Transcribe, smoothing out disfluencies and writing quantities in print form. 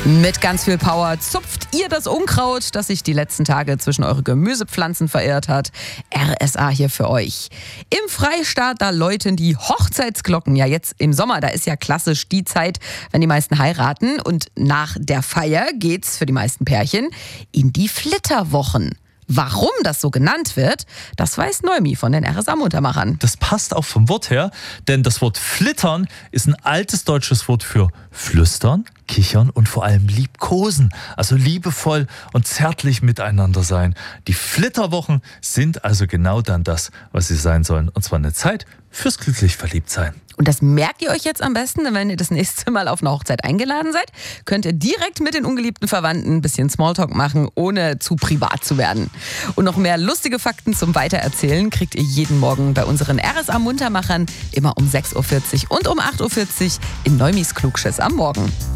Mit ganz viel Power zupft ihr das Unkraut, das sich die letzten Tage zwischen eure Gemüsepflanzen verirrt hat. RSA hier für euch. Im Freistaat, da läuten die Hochzeitsglocken. Ja, jetzt im Sommer, da ist ja klassisch die Zeit, wenn die meisten heiraten. Und nach der Feier geht's für die meisten Pärchen in die Flitterwochen. Warum das so genannt wird, das weiß Noemi von den RSA-Muntermachern. Das passt auch vom Wort her, denn das Wort flittern ist ein altes deutsches Wort für flüstern, kichern und vor allem liebkosen. Also liebevoll und zärtlich miteinander sein. Die Flitterwochen sind also genau dann das, was sie sein sollen. Und zwar eine Zeit fürs glücklich Verliebtsein. Und das merkt ihr euch jetzt am besten, denn wenn ihr das nächste Mal auf eine Hochzeit eingeladen seid, könnt ihr direkt mit den ungeliebten Verwandten ein bisschen Smalltalk machen, ohne zu privat zu werden. Und noch mehr lustige Fakten zum Weitererzählen kriegt ihr jeden Morgen bei unseren RSA-Muntermachern immer um 6.40 Uhr und um 8.40 Uhr in Neumis Klugschiss am Morgen.